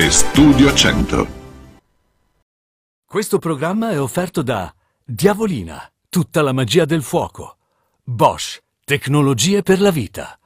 Studio 100. Questo programma è offerto da Diavolina, tutta la magia del fuoco. Bosch, tecnologie per la vita.